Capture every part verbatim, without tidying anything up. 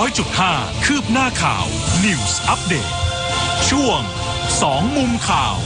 อยจุดห้า คืบหน้าข่าว News Update ช่วงสองมุมข่าว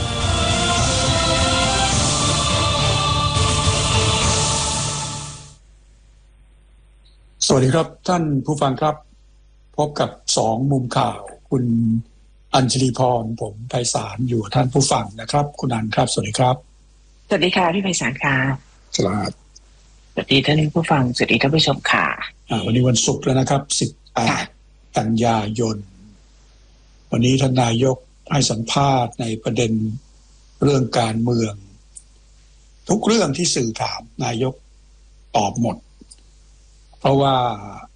สวัสดีครับท่านผู้ฟังครับพบกับสองมุมข่าวคุณอัญชลีพรผมไพศาลอยู่ท่านผู้ฟังนะครับคุณอัญครับสวัสดีครับสวัสดีค่ะพี่ไพศาลค่ะสวัสดีสวัสดีท่านผู้ฟังสวัสดีท่านผู้ชมค่ะอ่าวันนี้วันศุกร์แล้วนะครับสิบแปดกันยายนวันนี้ท่านนายกให้สัมภาษณ์ในประเด็นเรื่องการเมืองทุกเรื่องที่สื่อถามนายกตอบหมดเพราะว่า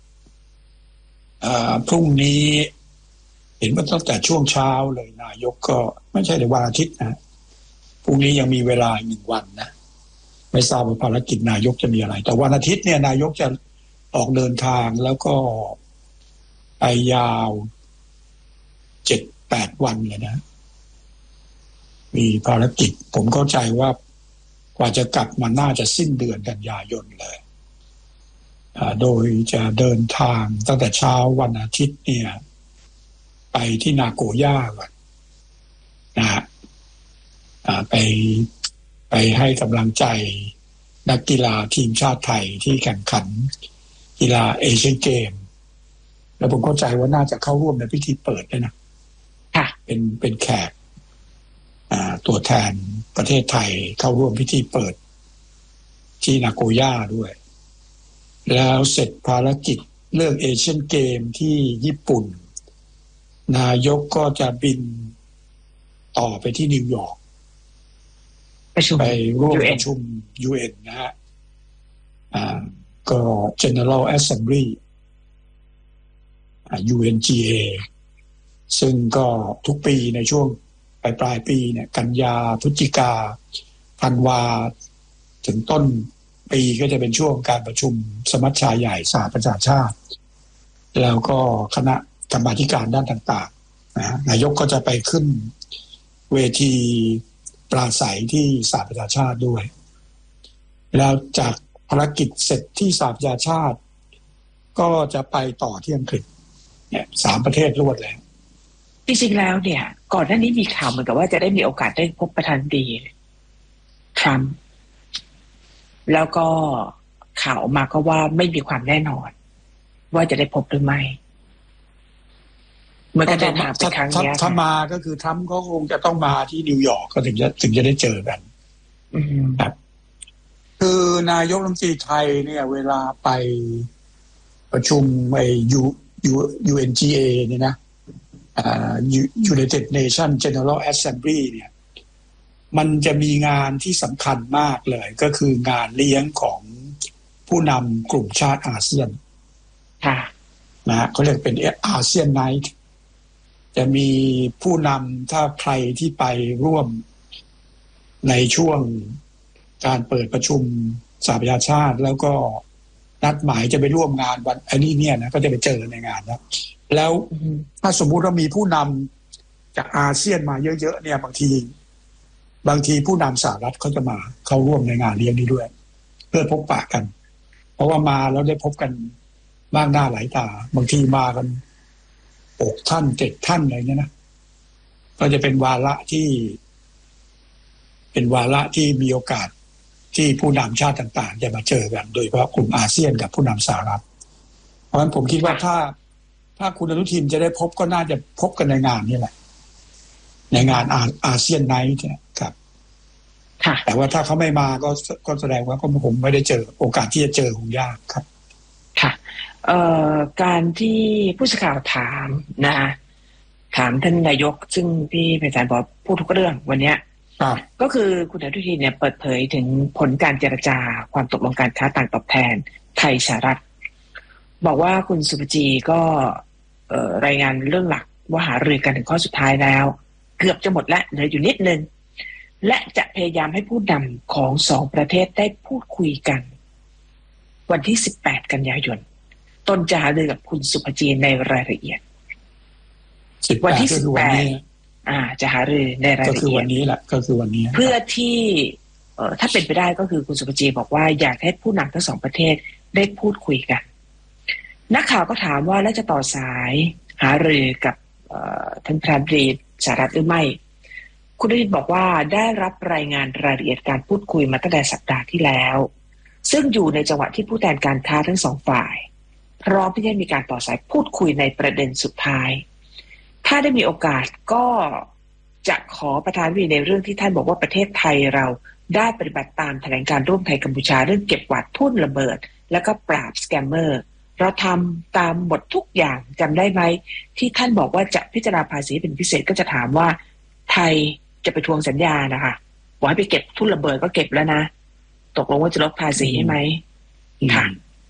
พรุ่งนี้เห็นว่าตั้งแต่ช่วงเช้าเลยนายกก็ไม่ใช่ในวันอาทิตย์นะพรุ่งนี้ยังมีเวลาหนึ่งวันนะไม่ทราบว่าภารกิจนายกจะมีอะไรแต่วันอาทิตย์เนี่ยนายกจะออกเดินทางแล้วก็ไปยาวเจ็ดแปดวันเลยนะมีภารกิจผมเข้าใจว่ากว่าจะกลับมาน่าจะสิ้นเดือนกันยายนเลยโดยจะเดินทางตั้งแต่เช้าวันอาทิตย์เนี่ยไปที่นาโกย่าก่อนนะฮะไปไปให้กำลังใจนักกีฬาทีมชาติไทยที่แข่งขันกีฬาเอเชียนเกมแล้วผมเข้าใจว่าน่าจะเข้าร่วมในพิธีเปิดด้วยนะค่ะเป็นเป็นแขกตัวแทนประเทศไทยเข้าร่วมพิธีเปิดที่นาโกย่าด้วยแล้วเสร็จภารกิจเรื่องเอเชียนเกมที่ญี่ปุ่นนายกก็จะบินต่อไปที่นิวยอร์กไปร่วมประชุม ยู เอ็น นะฮะอ่าก็ General Assembly อ่า ยู เอ็น จี เอ ซึ่งก็ทุกปีในช่วงปลายปลายปีเนี่ยกันยาพฤศจิกาธันวาถึงต้นปีก็จะเป็นช่วงการประชุมสมัชชาใหญ่สหประชาชาติแล้วก็คณะกรรมาธิการด้านต่างๆนะนายกก็จะไปขึ้นเวทีปราศัยที่สหประชาชาติด้วยแล้วจากภารกิจเสร็จที่สหประชาชาติก็จะไปต่อที่อังกฤษเนี่ยสามประเทศรวดแล้วจริงๆแล้วเนี่ยก่อนหน้านี้มีข่าวเหมือนกับว่าจะได้มีโอกาสได้พบประธานาธิบดีทรัมป์แล้วก็ข่าวออกมาก็ว่าไม่มีความแน่นอนว่าจะได้พบหรือไม่เมื่อการเดินทางไปครั้งนี้ถ้ามาก็คือทรัมป์ก็คงจะต้องมาที่นิวยอร์กก็ถึงจะถึงจะได้เจอกันครับคือนายกรัฐมนตรีไทยเนี่ยเวลาไปประชุมไอ้ ยู เอ็น จี เอ เนี่ยนะอ่า United Nations General Assembly เนี่ยมันจะมีงานที่สำคัญมากเลยก็คืองานเลี้ยงของผู้นำกลุ่มชาติอาเซียนค่ะนะฮะเขาเรียกเป็นอาเซียนไนท์จะมีผู้นำถ้าใครที่ไปร่วมในช่วงการเปิดประชุมสหประชาชาติแล้วก็นัดหมายจะไปร่วมงานวันอันนี้เนี่ยนะก็จะไปเจอในงานนะแล้วถ้าสมมุติว่ามีผู้นำจากอาเซียนมาเยอะๆเนี่ยบางทีบางทีผู้นำสหรัฐเขาจะมาเข้าร่วมในงานเลี้ยงนี้ด้วยเพื่อพบปะกันเพราะว่ามาแล้วได้พบกันบ้างหน้าหลายตาบางทีมากันหกท่านเจ็ดท่านอะไรเงี้ยนะก็จะเป็นวาระที่เป็นวาระที่มีโอกาสที่ผู้นำชาติต่างๆจะมาเจอกันโดยเฉพาะกลุ่มอาเซียนกับผู้นำสหรัฐเพราะฉะนั้นผมคิดว่าถ้าถ้าคุณอนุทินจะได้พบก็น่าจะพบกันในงานนี่แหละในงานอาอาเซียนไนท์เนี่ยครับค่ะแต่ว่าถ้าเขาไม่มาก็ก็แสดงว่าก็ผมไม่ได้เจอโอกาสที่จะเจอคงยากครับค่ะเอ่อการที่ผู้สื่อข่าวถามนะถามท่านนายกซึ่งพี่ไพศาลบอกพูดทุกเรื่องวันนี้ก็คือคุณอนุทินเนี่ยเปิดเผยถึงผลการเจรจาความตกลงการค้าต่างตอบแทนไทยสหรัฐบอกว่าคุณสุภจีก็เอ่อรายงานเรื่องหลักว่าหารือกันถึงข้อสุดท้ายแล้วเกือบจะหมดแล้วเหลืออยู่นิดนึงและจะพยายามให้ผู้นำของสองประเทศได้พูดคุยกันวันที่สิบแปดกันยายนตนจะหารือกับคุณสุภจีในรายละเอียดวันที่สิบแปดอ่าจะหารือในรายละเอียดก็คือวันนี้แหละก็คือวันนี้เพื่อที่เอ่อถ้าเป็นไปได้ก็คือคุณสุภจีบอกว่าอยากให้ผู้นำทั้งสองประเทศได้พูดคุยกันนักข่าวก็ถามว่าแล้วจะต่อสายหารือกับท่านประธานาธิบดีสหรัฐหรือไม่คุณอนุทินบอกว่าได้รับรายงานรายละเอียดการพูดคุยมาตั้งแต่สัปดาห์ที่แล้วซึ่งอยู่ในจังหวะที่ผู้แทนการค้าทั้งสองฝ่ายพร้อมที่จะมีการต่อสายพูดคุยในประเด็นสุดท้ายถ้าได้มีโอกาสก็จะขอประธานาธิบดีในเรื่องที่ท่านบอกว่าประเทศไทยเราได้ปฏิบัติตามแถลงการร่วมไทยกัมพูชาเรื่องเก็บกวาดทุ่นระเบิดแล้วก็ปราบสแกมเมอร์เราทำตามบททุกอย่างจำได้ไหมที่ท่านบอกว่าจะพิจารณาภาษีเป็นพิเศษก็จะถามว่าไทยจะไปทวงสัญญานะคะบอกให้ไปเก็บทุ่นระเบิดก็เก็บแล้วนะตกลงว่าจะลดภาษีให้ไหมค่ะ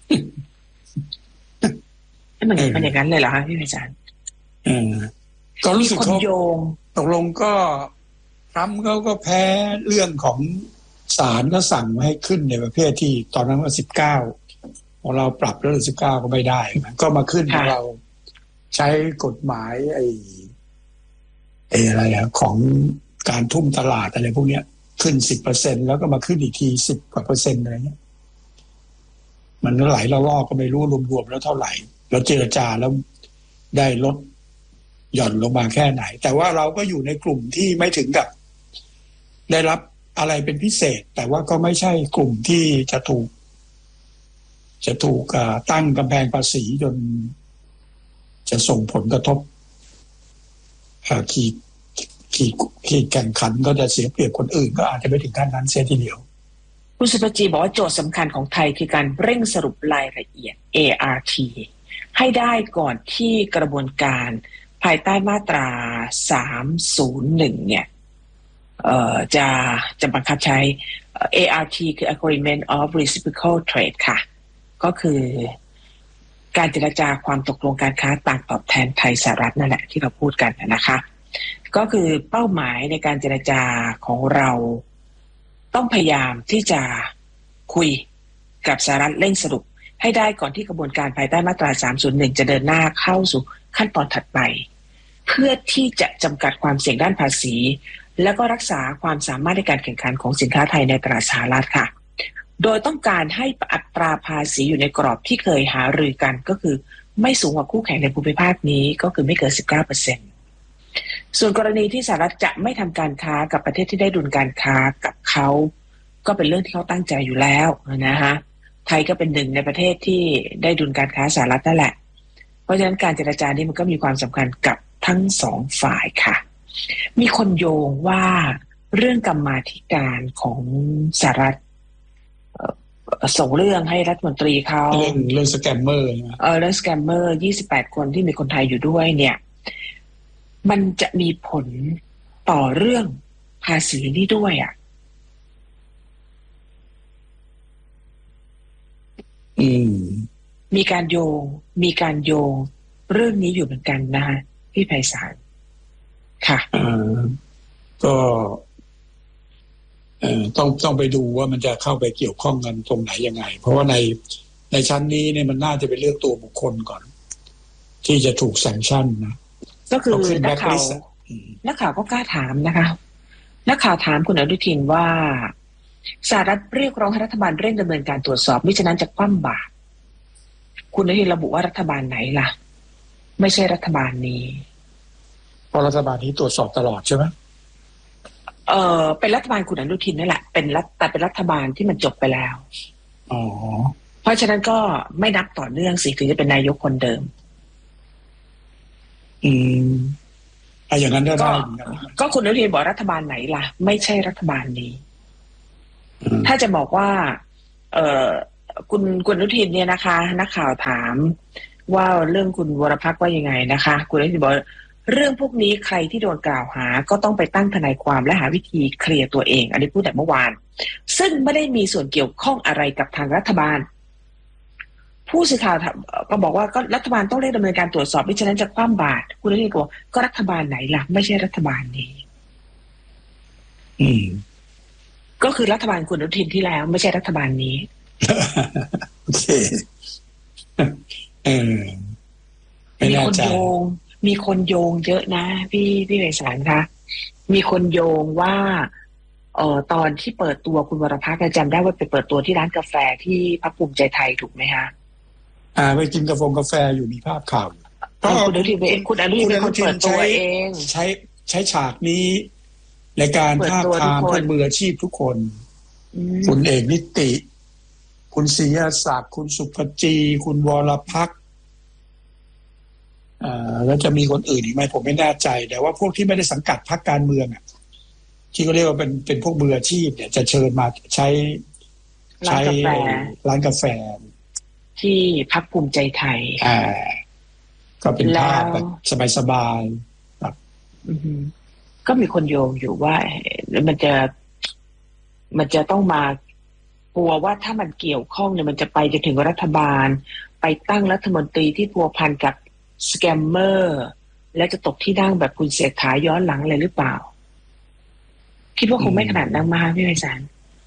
มันมันอย่างนั้นเลยเหรอคะพี่อาจารย์ก็รู้สึกคนโยงตกลงก็ทรัมป์เขาก็แพ้เรื่องของศาลก็สั่งให้ขึ้นในประเภทที่ตอนนั้นว่าสิบเก้าของเราปรับแล้วสิบเก้าก็ไม่ได้ก็มาขึ้นของเราใช้กฎหมายไอ้ไอ้อะไรอะของการทุ่มตลาดอะไรพวกเนี้ยขึ้น สิบเปอร์เซ็นต์ แล้วก็มาขึ้นอีกทีสิบกว่าเปอร์เซ็นต์อะไรเงี้ยมันไหลละลอกก็ไม่รู้รวมๆแล้วเท่าไหร่แล้วเจรจาแล้วได้ลดหย่อนลงมาแค่ไหนแต่ว่าเราก็อยู่ในกลุ่มที่ไม่ถึงกับได้รับอะไรเป็นพิเศษแต่ว่าก็ไม่ใช่กลุ่มที่จะถูกจะถูกตั้งกำแพงภาษีจนจะส่งผลกระทบขีดขีดขีดแข่งขันก็จะเสียเปรียบคนอื่นก็อาจจะไม่ถึงขั้นนั้นเสียทีเดียวคุณสุภจีบอกว่าโจทย์สำคัญของไทยคือการเร่งสรุปรายละเอียด เอ อาร์ ที ให้ได้ก่อนที่กระบวนการภายใต้มาตราสามศูนย์หนึ่งเนี่ยเอ่อจะจะบังคับใช้ เอ อาร์ ที คือ Agreement of Reciprocal Trade ค่ะก็คือการเจรจาความตกลงการค้าต่างตอบแทนไทยสหรัฐนั่นแหละที่เราพูดกันนะคะก็คือเป้าหมายในการเจรจาของเราต้องพยายามที่จะคุยกับสหรัฐเร่งสรุปให้ได้ก่อนที่กระบวนการภายใต้มาตราสามศูนย์หนึ่งจะเดินหน้าเข้าสู่ขั้นตอนถัดไปเพื่อที่จะจำกัดความเสี่ยงด้านภาษีแล้วก็รักษาความสามารถในการแข่งขันของสินค้าไทยในตลาดสหรัฐค่ะโดยต้องการให้อัตราภาษีอยู่ในกรอบที่เคยหารือกันก็คือไม่สูงกว่าคู่แข่งในภูมิภาคนี้ก็คือไม่เกิน สิบเก้าเปอร์เซ็นต์ ส่วนกรณีที่สหรัฐจะไม่ทำการค้ากับประเทศที่ได้ดุลการค้ากับเขาก็เป็นเรื่องที่เขาตั้งใจอยู่แล้วนะฮะไทยก็เป็นหนึ่งในประเทศที่ได้ดุลการค้าสหรัฐนั่นแหละเพราะฉะนั้นการเจรจานี้มันก็มีความสำคัญกับทั้งสองฝ่ายค่ะมีคนโยงว่าเรื่องกรรมาธิการของสหรัฐส่งเรื่องให้รัฐมนตรีเขาเรื่องเรื่องสแกมเมอร์เออเรื่องสแกมเมอร์ยี่สิบแปดคนที่มีคนไทยอยู่ด้วยเนี่ยมันจะมีผลต่อเรื่องภาษีนี่ด้วยอ่ะอืมมีการโยงมีการโยงเรื่องนี้อยู่เหมือนกันนะพี่ไพศาลค่ะอ่าก็เอ่อต้องต้องไปดูว่ามันจะเข้าไปเกี่ยวข้องกันตรงไหนยังไงเพราะว่าในในชั้นนี้เนี่ยมันน่าจะเป็นเรื่องตัวบุคคลก่อนที่จะถูกแซงชั่นนะก็คือนักข่าวนักข่าวก็กล้าถามนะคะนักข่าวถามคุณอนุทินว่าสหรัฐเรียกร้องให้รัฐบาลเร่งดำเนินการตรวจสอบมิฉะนั้นจะคว่ำบาตรคุณอนุทินระบุว่ารัฐบาลไหนล่ะไม่ใช่รัฐบาลนี้เพราะรัฐบาลนี้ตรวจสอบตลอดใช่ไหมเออเป็นรัฐบาลคุณอนุทินนั่นแหละเป็นรัฐแต่เป็นรัฐบาลที่มันจบไปแล้วอ๋อเพราะฉะนั้นก็ไม่นับต่อเนื่องสิถึงจะเป็นนายกคนเดิมอืมไอ้อย่างนั้นได้ก็ก็คุณอนุทินบอกรัฐบาลไหนล่ะไม่ใช่รัฐบาลนี้ถ้าจะบอกว่าเออคุณคุณอนุทินเนี่ยนะคะนักข่าวถามว่าเรื่องคุณวรพักษ์ว่ายังไงนะคะคุณอนุทินบอกเรื่องพวกนี้ใครที่โดนกล่าวหาก็ต้องไปตั้งทนายความและหาวิธีเคลียร์ตัวเองอันนี้พูดแต่เมื่อวานซึ่งไม่ได้มีส่วนเกี่ยวข้องอะไรกับทางรัฐบาลผู้สื่อข่าวก็บอกว่าก็รัฐบาลต้องเร่งดำเนินการตรวจสอบไม่ฉะนั้นจะคว่ำบาตรคุณอนุทินบอกก็รัฐบาลไหนล่ะไม่ใช่รัฐบาลนี้อืมก็คือรัฐบาลคุณอนุทินที่แล้วไม่ใช่รัฐบาลนี้โอเคเออมีคนโยงมีคนโยงเยอะนะพี่พี่ไพศาลคะมีคนโยงว่าเอ่อตอนที่เปิดตัวคุณวรพักษ์จำได้ว่าไปเปิดตัวที่ร้านกาแฟที่พรรคภูมิใจไทยถูกไหมคะอ่าไปกินกาแฟกาแฟอยู่มีภาพข่าวก็คุณอนุทินเป็นคุณอนุทินเป็นคนเปิดตัวเองใช้ใช้ฉากนี้ในการภาพทามผู้มืออาชีพทุกคนคุณเอกนิติคุณศรีศักดิ์คุณสุภจีคุณวรพักษ์อ่าแล้วจะมีคนอื่นอีกไหมผมไม่แน่ใจแต่ว่าพวกที่ไม่ได้สังกัดพรรคการเมืองอ่ะที่เขาเรียกว่าเป็นเป็นพวกมืออาชีพเนี่ยจะเชิญมาใช้ใช้ร้านกาแฟที่พรรคภูมิใจไทยอ่าก็เป็นภาพแบบสบายๆแบบก็มีคนโยงอยู่ว่ามันจะมันจะต้องมากลัวว่าถ้ามันเกี่ยวข้องเนี่ยมันจะไปจนถึงรัฐบาลไปตั้งรัฐมนตรีที่พัวพันกับสแกมเมอร์และจะตกที่นั่งแบบคุณเศรษฐาย้อนหลังเลยหรือเปล่าคิดว่าคงไม่ขนาดนั้นมาพี่ไพศาล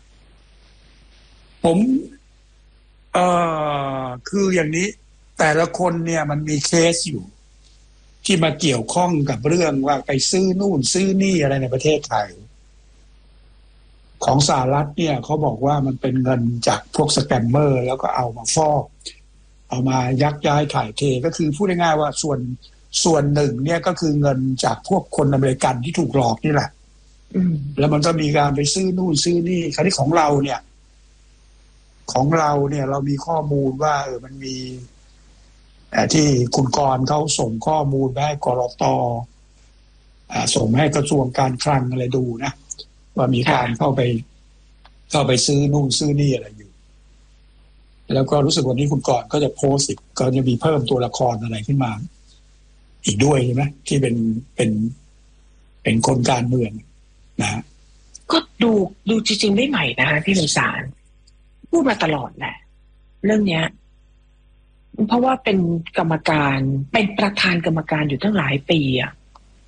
ผมเอ่อคืออย่างนี้แต่ละคนเนี่ยมันมีเคสอยู่ที่มาเกี่ยวข้องกับเรื่องว่าไปซื้อนู่นซื้อนี่อะไรในประเทศไทยของสหรัฐเนี่ยเขาบอกว่ามันเป็นเงินจากพวกสแกมเมอร์แล้วก็เอามาฟอกเอามายักย้ายถ่ายเทก็คือพูดง่ายๆว่าส่วนส่วนหนึ่งเนี่ยก็คือเงินจากพวกคนอเมริกันที่ถูกหลอกนี่แหละแล้วมันก็มีการไปซื้อนู่นซื้อนี่คราวนี้ของเราเนี่ยของเราเนี่ยเรามีข้อมูลว่าเออมันมีที่คุณกรณ์เขาส่งข้อมูลไปให้กรต.ส่งให้กระทรวงการคลังอะไรดูนะว่ามีการเข้าไปเข้าไปซื้อนู่นซื้อนี่อะไรอยู่แล้วก็รู้สึกวันนี้คุณกรณ์ก็จะโพสต์อีกก็จะมีเพิ่มตัวละครอะไรขึ้นมาอีกด้วยใช่ไหมที่เป็นเป็นเป็นคนการเมืองนะก็ดูดูจริงๆไม่ใหม่นะพี่ไพศาลพูดมาตลอดแหละเรื่องเนี้ยเพราะว่าเป็นกรรมการเป็นประธานกรรมการอยู่ตั้งหลายปีอ่ะ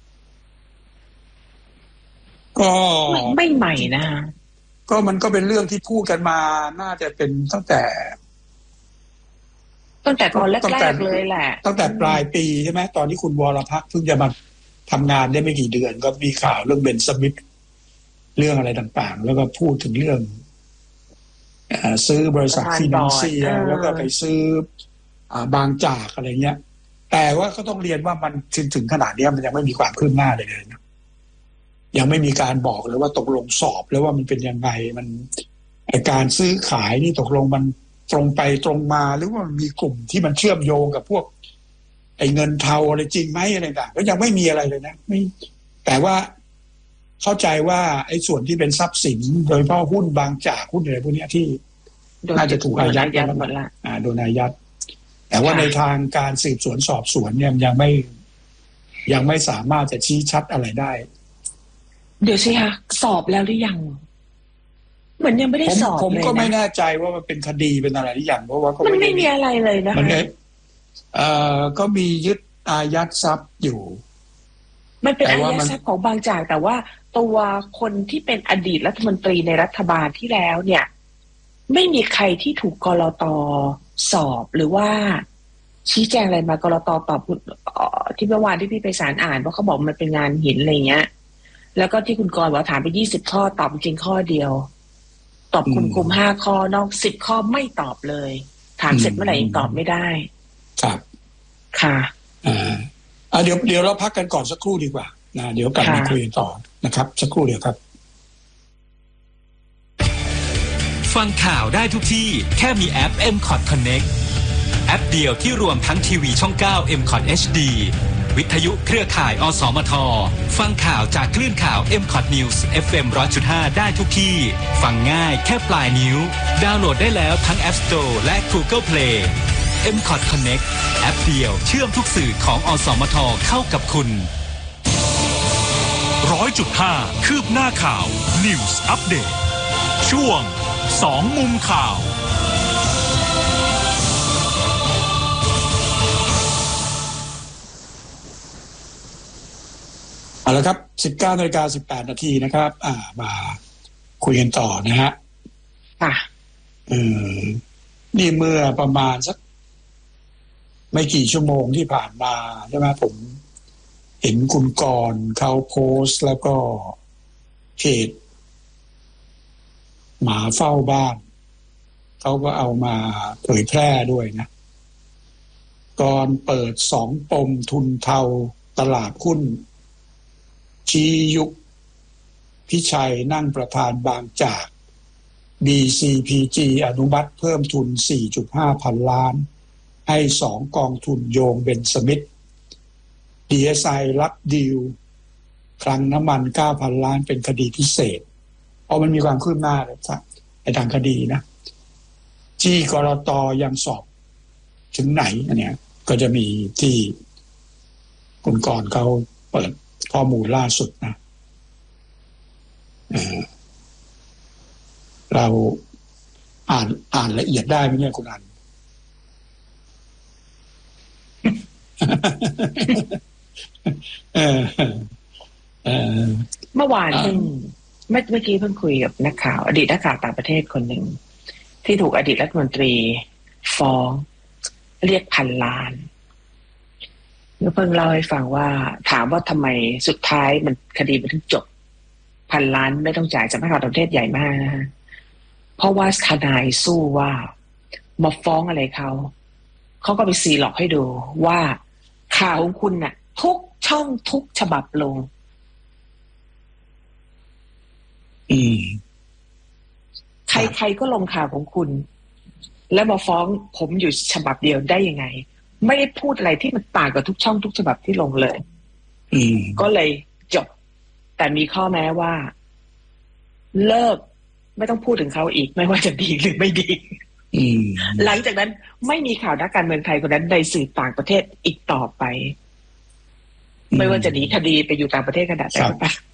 ก็ไม่ใหม่นะก็มันก็เป็นเรื่องที่พูดกันมาน่าจะเป็นตั้งแต่ตั้งแต่ตอนแรกๆเลยแหละตั้งแต่ปลายปีใช่ไหมตอนที่คุณวรพักษ์เพิ่งจะมาทำงานได้ไม่กี่เดือนก็มีข่าวเรื่องเบนสมิธเรื่องอะไรต่างๆแล้วก็พูดถึงเรื่องซื้อบริษัทฟินแลนเซียแล้วก็ไปซื้อบางจากอะไรเงี้ยแต่ว่าก็ต้องเรียนว่ามันถึงถึงขนาดนี้มันยังไม่มีความคืบหน้าเลยเลยนะยังไม่มีการบอกเลยว่าตกลงสอบแล้วว่ามันเป็นยังไงมันการซื้อขายนี่ตกลงมันตรงไปตรงมาหรือว่ามันมีกลุ่มที่มันเชื่อมโยงกับพวกไอ้เงินเทาอะไรจริงไหมอะไรต่างก็ยังไม่มีอะไรเลยนะไม่แต่ว่าเข้าใจว่าไอ้ส่วนที่เป็นทรัพย์สินโดยเฉพาะหุ้นบางจากหุ้นอะไรพวกนี้ที่น่าจะถูกอายัดไปแล้วอ่าโดนอายัดแต่ว่าในทางการสืบสวนสอบสวนเนี่ยยังไม่ยังไม่สามารถจะชี้ชัดอะไรได้เดี๋ยวสิคะสอบแล้วหรือยังเหมือนยังไม่ได้สอบเลยนะผมก็ไม่แน่ใจว่ามันเป็นคดีเป็นอะไรหรือยังเพราะว่ามันไม่มีอะไรเลยนะคะมันเอ่อก็มียึดอายัดทรัพย์อยู่มันเป็นอายัดทรัพย์ของบางจากแต่ว่าตัวคนที่เป็นอดีตรัฐมนตรีในรัฐบาลที่แล้วเนี่ยไม่มีใครที่ถูกกลต.สอบหรือว่าชี้แจงอะไรมากลต.ตอบที่เมื่อวานที่พี่ไปศาลอ่านว่าเขาบอกมันเป็นงานหินอะไรเงี้ยแล้วก็ที่คุณกรณ์บอกถามไปยี่สิบข้อตอบจริงข้อเดียวตอบคุมคุมห้าข้อนอกสิบข้อไม่ตอบเลยถามเสร็จเมื่อไหร่ยังตอบไม่ได้ครับค่ะอ่าอ่าเดี๋ยวเดี๋ยวเราพักกันก่อนสักครู่ดีกว่านะเดี๋ยวกลับมาคุยต่อนะครับสักครู่เดียวครับฟังข่าวได้ทุกที่แค่มีแอป เอ็ม คอท Connect แอปเดียวที่รวมทั้งทีวีช่องเก้า เอ็ม คอท เอช ดี วิทยุเครือข่ายอสมทฟังข่าวจากคลื่นข่าว เอ็ม คอท News เอฟ เอ็ม หนึ่งร้อยจุดห้า ได้ทุกที่ฟังง่ายแค่ปลายนิ้วดาวน์โหลดได้แล้วทั้ง App Store และ Google Play เอ็ม คอท Connect แอปเดียวเชื่อมทุกสื่อของอสมทเข้ากับคุณ ร้อยจุดห้า คืบหน้าข่าว News Update ช่วงสองมุมข่าวเอาละครับ สิบเก้านาฬิกาสิบแปดนาทีนะครับอ่ามาคุยกันต่อนะฮะค่ะเออนี่เมื่อประมาณสักไม่กี่ชั่วโมงที่ผ่านมาใช่ไหมผมเห็นคุณกรณ์เขาโพสต์แล้วก็เพจหมาเฝ้าบ้านเขาก็เอามาเผยแพร่ด้วยนะก่อนเปิดสองปมทุนเทาตลาดหุ้นชี้ยุคพิชัยนั่งประธานบางจาก บี ซี พี จี อนุมัติเพิ่มทุน สี่จุดห้า พันล้านให้สองกองทุนโยงเบนสมิธ ดี เอส ไอ รับดีลคลังน้ำมัน เก้าพันล้านเป็นคดีพิเศษเพราะมันมีความคืบหน้าในทางคดีนะที่กรต.ยังสอบถึงไหนอันเนี้ยก็จะมีที่คุณกรเขาเปิดข้อมูลล่าสุดนะเ, เราอ่านอ่านละเอียดได้ไหมเนี่ยคุณอัน เออเออเมื่อวานเพิ่งเมื่อกี้เพิ่งคุยกับนักข่าวอดีตนักข่าวต่างประเทศคนหนึ่งที่ถูกอดีตรัฐมนตรีฟ้องเรียกพันล้านก็เพิ่งเล่าให้ฟังว่าถามว่าทำไมสุดท้ายมันคดีมันถึงจบพันล้านไม่ต้องจ่ายจากนักข่าวต่างประเทศใหญ่มากนะฮะเพราะว่าทนายสู้ว่ามาฟ้องอะไรเขาเขาก็ไปซีหลอกให้ดูว่าข่าวของคุณน่ะทุกช่องทุกฉบับลงอืมใครๆก็ลงข่าวของคุณแล้วมาฟ้องผมอยู่ฉบับเดียวได้ยังไงไม่ได้พูดอะไรที่มันต่างกับทุกช่องทุกฉบับที่ลงเลยอืมก็เลยจบแต่มีข้อแม้ว่าเลิกไม่ต้องพูดถึงเขาอีกไม่ว่าจะดีหรือไม่ดีหลังจากนั้นไม่มีข่าวนักการเมืองไทยคนนั้นในสื่อต่างประเทศอีกต่อไปไม่ว่าจะหนีคดีไปอยู่ต่างประเทศขนาดไหนก็ตาม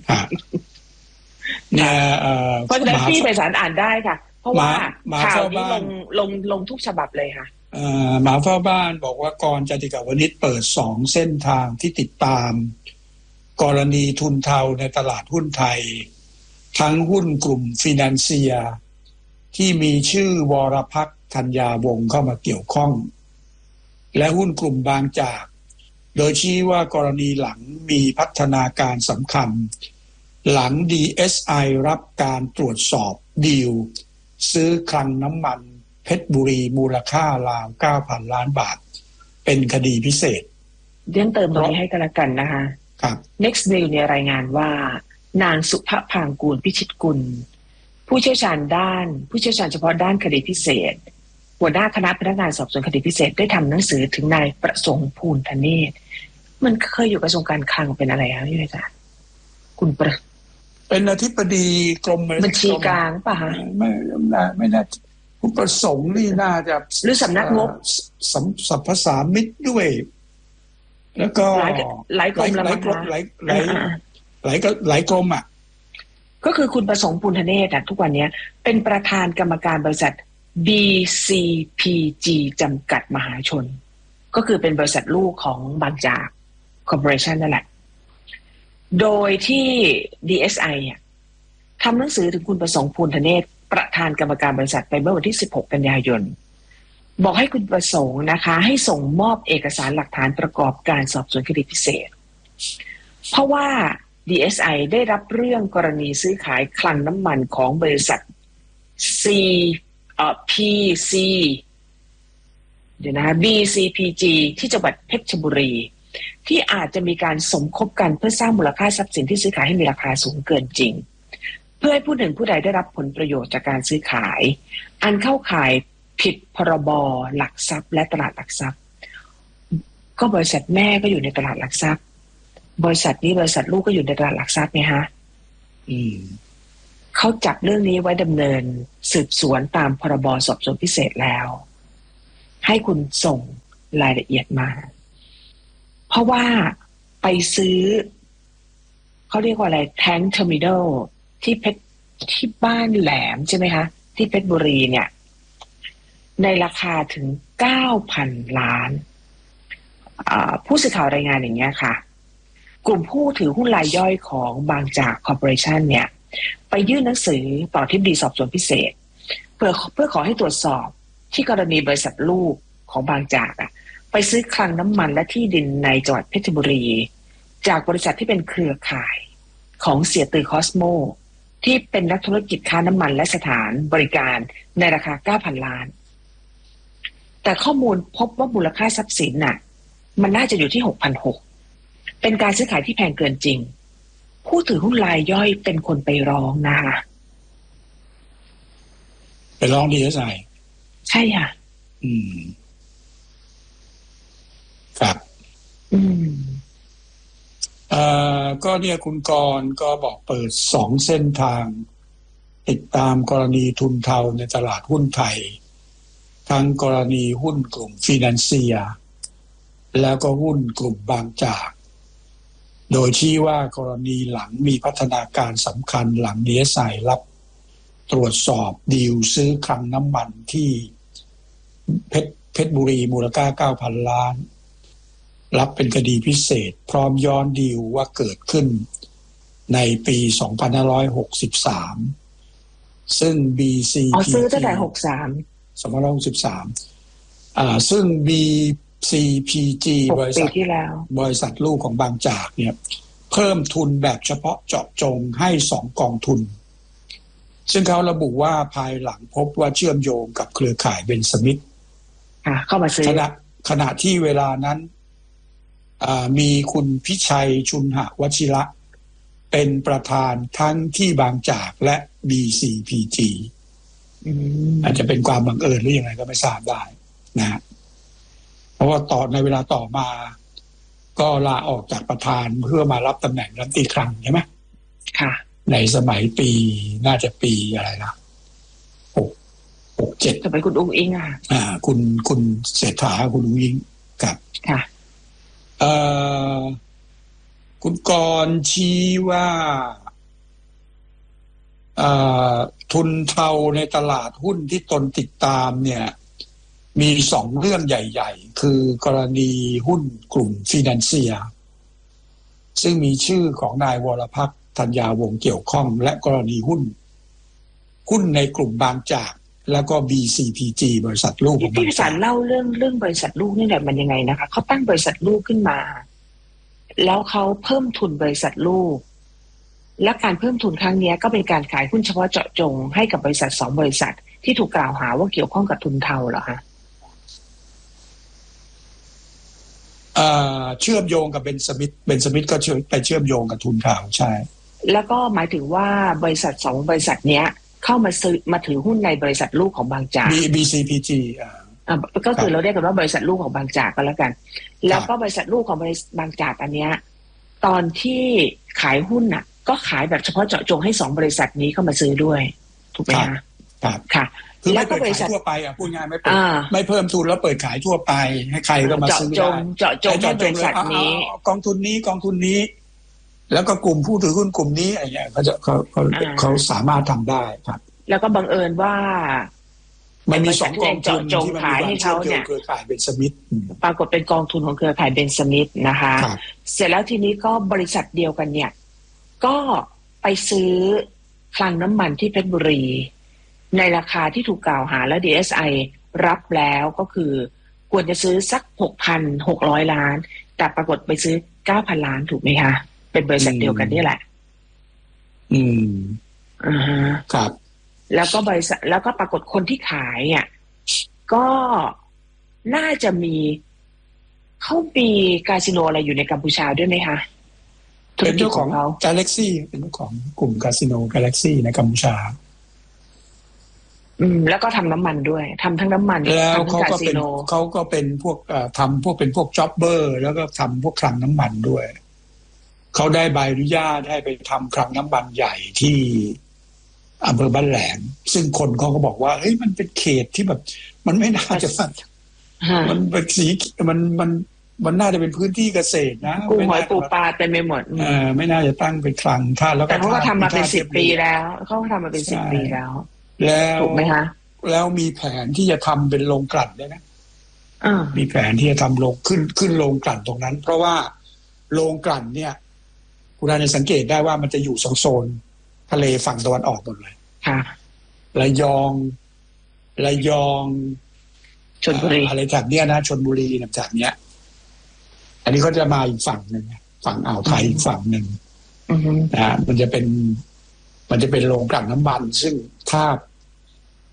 เพราะฉะนั้นพี่ไปศาลอ่านได้ค่ะเพราะว่าข่าวนี้ลงลงลงทุกฉบับเลยค่ะหมาเฝ้าบ้านบอกว่ากรจติกาวนิชเปิดสองเส้นทางที่ติดตามกรณีทุนเทาในตลาดหุ้นไทยทั้งหุ้นกลุ่มฟินันเซียที่มีชื่อวรภักดิ์ธัญญาวงศ์เข้ามาเกี่ยวข้องและหุ้นกลุ่มบางจากโดยชี้ว่ากรณีหลังมีพัฒนาการสำคัญหลัง ดี เอส ไอ รับการตรวจสอบดีลซื้อคลังน้ำมันเพชรบุรีมูลค่าราว เก้าพันล้านบาทเป็นคดีพิเศษเดี๋ยวเติมตรงนี้ให้กันละกันนะคะครับ Next News เนี่ยรายงานว่านางสุภพางกูลพิชิตกุลผู้เชี่ยวชาญด้านผู้เชี่ยวชาญเฉพาะด้านคดีพิเศษหัวหน้าคณะพนักงานสอบสวนคดีพิเศษได้ทำหนังสือถึงนายประสงค์ภูลธเนศมันเคยอยู่กระทรวงการคลังเป็นอะไรครับพี่อาจารย์คุณประเป็นอธิบดีกรมบัญชีกลางป่ะฮะไม่ไม่ไม่น่าผู้ประสงค์นี่น่าจะหรือสำนักงบสัมภาษามิตรด้วยแล้วก็หลายหลายกรมหลายกรมหลายหลายหลายก็หลายกรมอ่ะก็คือคุณประสงค์ภูลธเนศอ่ะทุกวันนี้เป็นประธานกรรมการบริษัท บี ซี พี จี จำกัดมหาชนก็คือเป็นบริษัทลูกของบางจากคอร์ปอเรชั่นนั่นแหละโดยที่ ดี เอส ไอ อ่ะทำหนังสือถึงคุณประสงค์ภูลธเนศประธานกรรมการบริษัทไปเมื่อวันที่สิบหกกันยายนบอกให้คุณประสงค์นะคะให้ส่งมอบเอกสารหลักฐานประกอบการสอบสวนคดีพิเศษเพราะว่า ดี เอส ไอ ได้รับเรื่องกรณีซื้อขายคลังน้ำมันของบริษัท C เอ่อ พี ซี เดี๋ยวนะ บี ซี พี จี ที่จังหวัดเพชรบุรีที่อาจจะมีการสมคบกันเพื่อสร้างมูลค่าทรัพย์สินที่ซื้อขายให้มีราคาสูงเกินจริงเพื่อให้ผู้หนึ่งผู้ใดได้รับผลประโยชน์จากการซื้อขายอันเข้าข่ายผิดพรบหลักทรัพย์และตลาดหลักทรัพย์ก็บริษัทแม่ก็อยู่ในตลาดหลักทรัพย์บริษัทนี้บริษัทลูกก็อยู่ในตลาดหลักทรัพย์ไงฮะอืมเขาจับเรื่องนี้ไว้ดำเนินสืบสวนตามพรบสอบสวนพิเศษแล้วให้คุณส่งรายละเอียดมาเพราะว่าไปซื้อเขาเรียกว่าอะไรแทงเทอร์มินอลที่เพชรที่บ้านแหลมใช่ไหมคะที่เพชรบุรีเนี่ยในราคาถึง เก้าพันล้านผู้สื่อข่าวรายงานอย่างเงี้ยค่ะกลุ่มผู้ถือหุ้นรายย่อยของบางจากคอร์ปอเรชั่นเนี่ยไปยื่นหนังสือต่ออธิบดีสอบสวนพิเศษเพื่อเพื่อขอให้ตรวจสอบที่กรณีบริษัทลูกของบางจากอ่ะไปซื้อคลังน้ำมันและที่ดินในจังหวัดเพชรบุรีจากบริษัทที่เป็นเครือข่ายของเสียตือคอสโมที่เป็นนักธุรกิจค้าน้ำมันและสถานบริการในราคา เก้าพันล้านแต่ข้อมูลพบว่ามูลค่าทรัพย์สินน่ะมันน่าจะอยู่ที่ หกพันหกร้อย เป็นการซื้อขายที่แพงเกินจริงผู้ถือหุ้นรายย่อยเป็นคนไปร้องนะคะไปร้อง ดี เอส ไอใช่ค่ะอืมครับอืมเอ่อก็เนี่ยคุณกรณ์ก็บอกเปิดสองเส้นทางติดตามกรณีทุนเทาในตลาดหุ้นไทยทั้งกรณีหุ้นกลุ่มฟินันเซียแล้วก็หุ้นกลุ่มบางจากโดยที่ว่ากรณีหลังมีพัฒนาการสำคัญหลัง ดี เอส ไอ รับตรวจสอบดีลซื้อคลังน้ำมันที่เพชรเพชรบุรีมูลค่า เก้าพัน ล้านรับเป็นคดีพิเศษพร้อมย้อนดีลว่าเกิดขึ้นในปี สองพันห้าร้อยหกสิบสาม ซึ่ง บี ซี พี จีอ๋อซื้อตั้งแต่หกสิบสามสองพันห้าร้อยหกสิบสามอ่าซึ่ง บี ซี พี จี บริษัทบริษัทลูกของบางจากเนี่ยเพิ่มทุนแบบเฉพาะเจาะจงให้สองกองทุนซึ่งเขาระบุว่าภายหลังพบว่าเชื่อมโยงกับเครือข่ายเบนสมิธเข้ามาซื้อขณะขณะที่เวลานั้นมีคุณพิชัยชุนหวชิระเป็นประธานทั้งที่บางจากและ บี ซี พี จี อาจจะเป็นความบังเอิญหรือยังไงก็ไม่ทราบได้นะเพราะว่าต่อในเวลาต่อมาก็ลาออกจากประธานเพื่อมารับตำแหน่งรัฐมนตรีคลังใช่ไหมค่ะในสมัยปีน่าจะปีอะไรนะหกหกเจ็ดสมัยคุณอุ้งอิงอ่ะอ่าคุณคุณเศรษฐาคุณอุ้งอิงกับค่ะเอ่อคุณกรณ์ชี้ว่าเอ่อทุนเทาในตลาดหุ้นที่ตนติดตามเนี่ยมีสองเรื่องใหญ่ๆคือกรณีหุ้นกลุ่มฟินันเซียซึ่งมีชื่อของนายวรภักดิ์ธัญญาวงศ์เกี่ยวข้องและกรณีหุ้นหุ้นในกลุ่มบางจากแล้วก็ บี ซี พี จี บริษัทลูกของบางจากที่พี่สารเล่าเรื่องเรื่องบริษัทลูกนี่แหละมันยังไงนะคะเขาตั้งบริษัทลูกขึ้นมาแล้วเขาเพิ่มทุนบริษัทลูกและการเพิ่มทุนครั้งนี้ก็เป็นการขายหุ้นเฉพาะเจาะจงให้กับบริษัทสองบริษัทที่ถูกกล่าวหาว่าเกี่ยวข้องกับทุนเทาเหรอคะเชื่อมโยงกับเบนสมิธเบนสมิธก็เชื่อไปเชื่อมโยงกับทุนข่าวใช่แล้วก็หมายถึงว่าบริษัทสองบริษัทเนี้ยเข้ามาซื้อมาถือหุ้นในบริษัทลูกของบางจากบี ซี พี จี อ่าก็คือเราเรียกกันว่าบริษัทลูกของบางจากก็แล้วกันแล้วก็บริษัทลูกของบริษัทบางจากอันเนี้ยตอนที่ขายหุ้นน่ะก็ขายแบบเฉพาะเจาะจงให้สองบริษัทนี้เข้ามาซื้อด้วยถูกไหมคะครับค่ะคือไม่เปิดขายทั่วไปอ่ะพูดง่ายไม่เปิดไม่เพิ่มทุนแล้วเปิดขายทั่วไปให้ใครก็มาซื้อได้เจาะจงให้บริษัทนี้กองทุนนี้กองทุนนี้แล้วก็กลุ่มผู้ถือหุ้นกลุ่มนี้อะไรเงี้ยเขาจะเขาเขาเขาสามารถทำได้ครับแล้วก็บังเอิญว่ามันมีสองกองทุนที่มันขายให้เขาเนี่ยเครือข่ายเบนสมิธปรากฏเป็นกองทุนของเครือข่ายเบนสมิธนะคะเสร็จแล้วทีนี้ก็บริษัทเดียวกันเนี่ยก็ไปซื้อคลังน้ำมันที่เพชรบุรีในราคาที่ถูกกล่าวหาและ ดี เอส ไอ รับแล้วก็คือควรจะซื้อสัก หกพันหกร้อย ล้านแต่ปรากฏไปซื้อ เก้าพัน ล้านถูกไหมคะเป็นบริษัทเดียวกันนี่แหละอืมอ่าฮะครับแล้วก็บริษัทแล้วก็ปรากฏคนที่ขายเนี่ยก็น่าจะมีเขามีคาสิโนอะไรอยู่ในกัมพูชาด้วยไหมคะเป็นเจ้าของ Galaxy เป็นเจ้าของกลุ่มคาสิโน Galaxy ในกัมพูชาอืมแล้วก็ทำน้ำมันด้วยทำทั้งน้ำมันแล้วเขาก็เป็นเขาก็เป็นพวกทำพวกเป็นพวกจ็อบเบอร์แล้วก็ทำพวกคลังน้ำมันด้วยเขาได้ใบอนุญาตให้ไปทำคลังน้ำมันใหญ่ที่อำเภอบ้านแหลมซึ่งคนเขาก็บอกว่าเฮ้ยมันเป็นเขตที่แบบมันไม่น่าจะมันเป็นสีมันมันมันน่าจะเป็นพื้นที่เกษตรนะกุ้งหอยปูปลาเต็มไปหมดเออไม่น่าจะตั้งเป็นคลังท่าแล้วแต่เขาก็ทำมาเป็นสิบปีแล้วเขาก็ทำมาเป็นสิบปีแล้วแล้วถูกไหมคะแล้วมีแผนที่จะทำเป็นโรงกลั่นด้วยนะมีแผนที่จะทำโรงขึ้นขึ้นโรงกลั่นตรงนั้นเพราะว่าโรงกลั่นเนี่ยคุณอาจจะสังเกตได้ว่ามันจะอยู่โซนทะเลฝั่งตะวันออกหมดเลยค่ะระยองระยองชลบุรีอะไรจากเนี้ยนะชลบุรีจากเนี้ยอันนี้เขาจะมาอีกฝั่งหนึ่งฝั่งอ่าวไทยอีกฝั่งหนึ่งนะมันจะเป็นมันจะเป็นโรงกลั่นน้ำมันซึ่งถ้า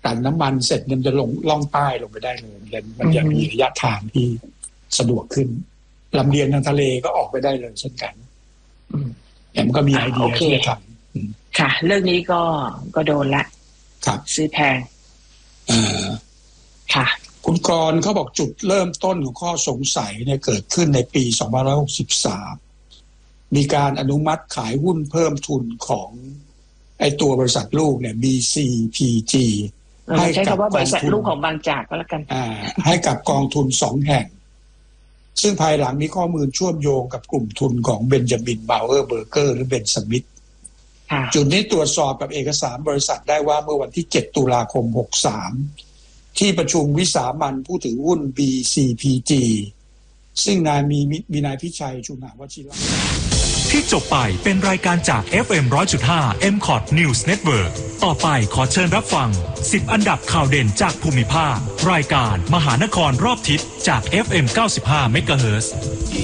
ตันน้ำมันเสร็จมันจะลงล่องใต้ลงไปได้เลยมันจะมีระยะทางที่สะดวกขึ้นลำเลียงทางทะเลก็ออกไปได้เลยเช่นกันแต่มันก็มีไอเดียที่จะทำค่ะเรื่องนี้ก็ก็โดนละครับซื้อแพงอ่าค่ะคุณกรณ์เขาบอกจุดเริ่มต้นของข้อสงสัยเนี่ยเกิดขึ้นในปีสองพันห้าร้อยหกสิบสามมีการอนุมัติขายหุ้นเพิ่มทุนของไอตัวบริษัทลูกเนี่ย บี ซี พี จีให้ใช้คำว่าบริษัทลูกของบางจากก็แล้วกันอ่าให้กับกองทุนสองแห่งซึ่งภายหลังมีข้อมูลเชื่อมโยงกับกลุ่มทุนของเบนจามินบาวเออร์เบอร์เกอร์หรือเบนสมิธจุดนี้ตรวจสอบกับเอกสารบริษัทได้ว่าเมื่อวันที่เจ็ดตุลาคมหกสามที่ประชุมวิสามัญผู้ถือหุ้น บี ซี พี จี ซึ่งนายมีมีนายพิชัยชุมหาวชิระที่จบไปเป็นรายการจาก เอฟ เอ็ม หนึ่งร้อยจุดห้า เอ็ม คอท News Network ต่อไปขอเชิญรับฟังสิบอันดับข่าวเด่นจากภูมิภาครายการมหานครรอบทิศจาก เอฟ เอ็ม เก้าสิบห้า เมกะเฮิรตซ์